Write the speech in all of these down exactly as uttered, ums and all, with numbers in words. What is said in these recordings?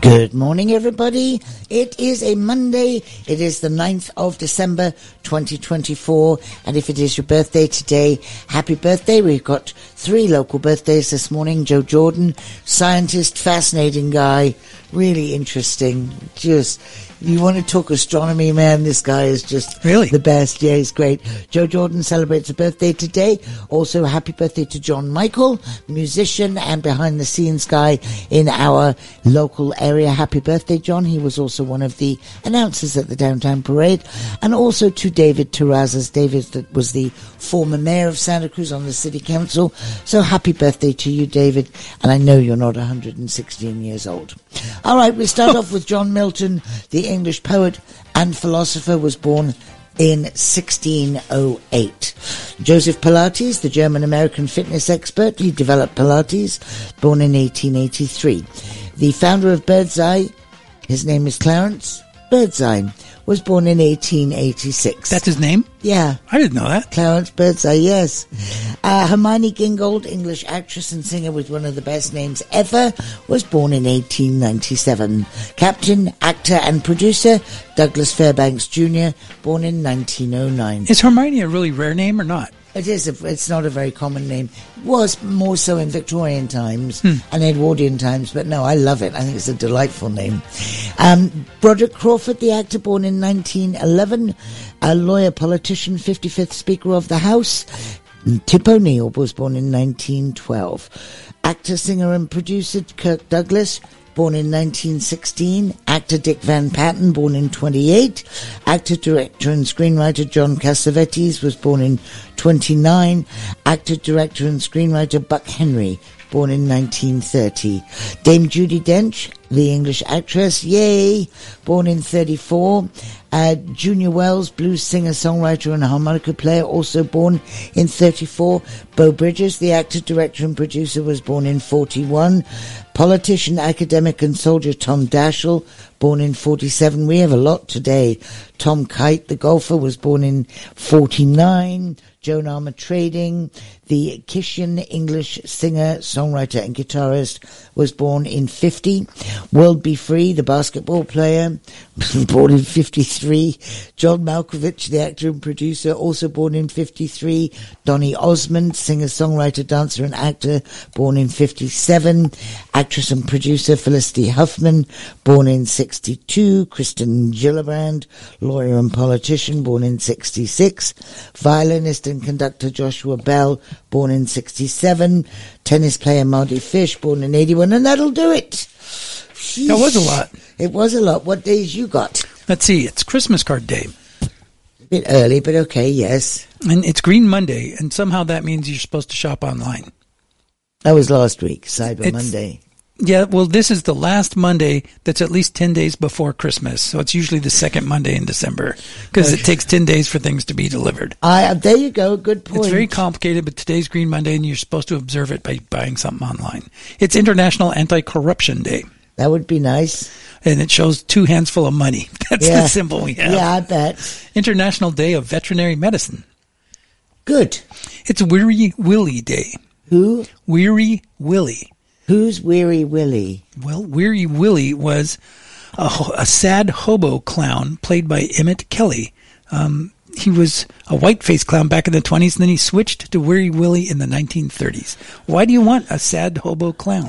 Good morning, everybody. It is a Monday. It is the ninth of December, twenty twenty-four. And if it is your birthday today, happy birthday. We've got three local birthdays this morning. Joe Jordan, scientist, fascinating guy, really interesting. Just, you want to talk astronomy, man, this guy is just really the best. Yeah, he's great. Joe Jordan celebrates a birthday today. Also, happy birthday to John Michael, musician and behind-the-scenes guy in our local area. Happy birthday, John. He was also one of the announcers at the Downtown Parade. And also to David Terrazas. David that was the former mayor of Santa Cruz on the city council. So happy birthday to you, David. And I know you're not one hundred sixteen years old. All right, we start off with John Milton, the English poet and philosopher, was born in sixteen oh eight. Joseph Pilates, the German-American fitness expert, he developed Pilates, born in eighteen eighty-three. The founder of Birdseye, his name is Clarence Birdseye, was born in eighteen eighty-six. That's his name? Yeah. I didn't know that. Clarence Birdseye, yes. Uh, Hermione Gingold, English actress and singer with one of the best names ever, was born in eighteen ninety-seven. Captain, actor and producer, Douglas Fairbanks Junior, born in nineteen oh nine. Is Hermione a really rare name or not? It is. A, it's not a very common name. It was more so in Victorian times hmm. and Edwardian times, but no, I love it. I think it's a delightful name. Um, Broderick Crawford, the actor, born in nineteen eleven, a lawyer, politician, fifty-fifth Speaker of the House. Tip O'Neill was born in nineteen twelve. Actor, singer and producer Kirk Douglas, born in nineteen sixteen. Actor Dick Van Patten, born in twenty-eight. Actor, director and screenwriter John Cassavetes was born in twenty-nine. Actor, director and screenwriter Buck Henry, born in nineteen thirty. Dame Judi Dench, the English actress, yay, born in thirty-four. Uh, Junior Wells, blues singer, songwriter and harmonica player, also born in thirty-four. Beau Bridges, the actor, director and producer, was born in forty-one. Politician, academic and soldier Tom Daschle, born in forty-seven. We have a lot today. Tom Kite, the golfer, was born in forty-nine. Joan Armatrading, the Kishian English singer, songwriter and guitarist, was born in fifty. World Be Free, the basketball player, born in fifty-three. John Malkovich, the actor and producer, also born in fifty-three. Donny Osmond, singer, songwriter, dancer and actor, born in fifty-seven. Actress and producer Felicity Huffman, born in sixty-two. Kristen Gillibrand, lawyer and politician, born in sixty-six. Violinist and conductor Joshua Bell, born in sixty-seven. Tennis player Marty Fish, born in eighty-one. And that'll do it. That was a lot. It was a lot. What days you got? Let's see. It's Christmas card day. A bit early, but okay, yes. And it's Green Monday, and somehow that means you're supposed to shop online. That was last week, Cyber it's, Monday. Yeah, well, this is the last Monday that's at least ten days before Christmas. So it's usually the second Monday in December because okay. It takes ten days for things to be delivered. I, there you go. Good point. It's very complicated, but today's Green Monday, and you're supposed to observe it by buying something online. It's International Anti-Corruption Day. That would be nice. And it shows two hands full of money. That's yeah. the symbol we have. Yeah, I bet. International Day of Veterinary Medicine. Good. It's Weary Willie Day. Who? Weary Willie. Who's Weary Willie? Well, Weary Willie was a, a sad hobo clown played by Emmett Kelly. Um, he was a white-faced clown back in the twenties, and then he switched to Weary Willie in the nineteen thirties. Why do you want a sad hobo clown?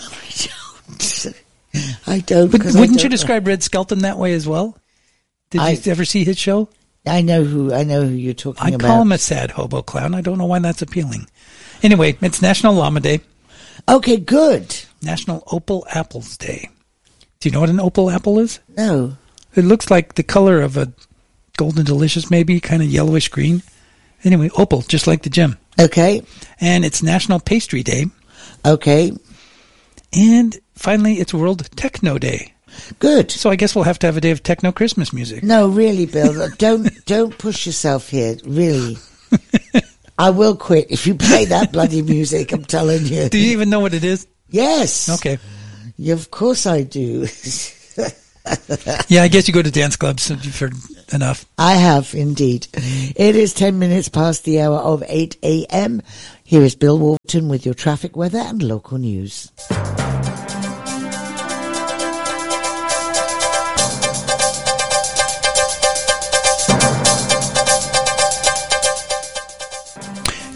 I don't. But wouldn't I don't you describe Red Skelton that way as well? Did I, you ever see his show? I know who. I know who you're talking I about. I call him a sad hobo clown. I don't know why that's appealing. Anyway, it's National Llama Day. Okay, good. National Opal Apples Day. Do you know what an opal apple is? No. It looks like the color of a Golden Delicious, maybe, kind of yellowish green. Anyway, opal, just like the gem. Okay. And it's National Pastry Day. Okay. And finally, it's World Techno Day. Good. So I guess we'll have to have a day of techno Christmas music. No, really, Bill. don't don't push yourself here. Really. I will quit if you play that bloody music, I'm telling you. Do you even know what it is? Yes. Okay. Yeah, of course I do. Yeah, I guess you go to dance clubs, so you've heard enough. I have, indeed. It is ten minutes past the hour of eight a.m. Here is Bill Wolverton with your traffic, weather and local news.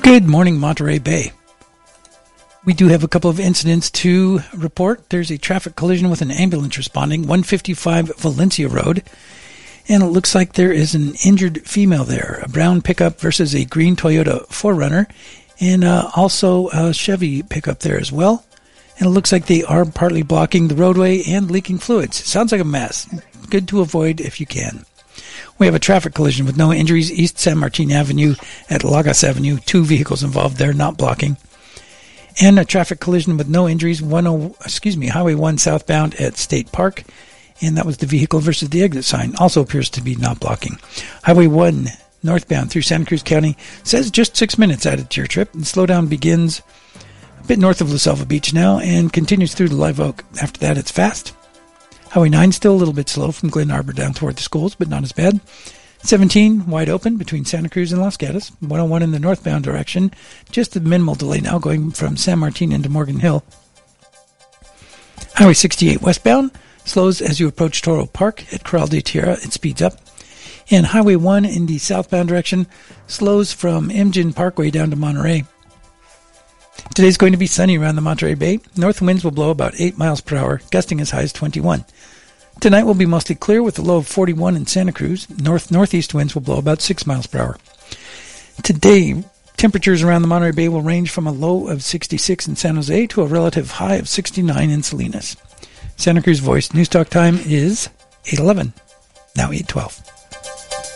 Good morning, Monterey Bay. We do have a couple of incidents to report. There's a traffic collision with an ambulance responding, one fifty-five Valencia Road. And it looks like there is an injured female there, a brown pickup versus a green Toyota four runner, and uh, also a Chevy pickup there as well. And it looks like they are partly blocking the roadway and leaking fluids. Sounds like a mess. Good to avoid if you can. We have a traffic collision with no injuries, East San Martin Avenue at Lagos Avenue. Two vehicles involved there, not blocking. And a traffic collision with no injuries, one, excuse me, Highway one southbound at State Park. And that was the vehicle versus the exit sign. Also appears to be not blocking. Highway one northbound through Santa Cruz County says just six minutes added to your trip. And slowdown begins a bit north of La Selva Beach now and continues through to Live Oak. After that, it's fast. Highway nine still a little bit slow from Glen Arbor down toward the schools, but not as bad. seventeen wide open between Santa Cruz and Los Gatos. one oh one in the northbound direction. Just a minimal delay now going from San Martin into Morgan Hill. Highway sixty-eight westbound slows as you approach Toro Park at Corral de Tierra. It speeds up. And Highway one in the southbound direction slows from Imjin Parkway down to Monterey. Today's going to be sunny around the Monterey Bay. North winds will blow about eight miles per hour, gusting as high as twenty-one. Tonight will be mostly clear with a low of forty-one in Santa Cruz. North-northeast winds will blow about six miles per hour. Today, temperatures around the Monterey Bay will range from a low of sixty-six in San Jose to a relative high of sixty-nine in Salinas. Santa Cruz Voice News Talk time is eight eleven, now eight twelve.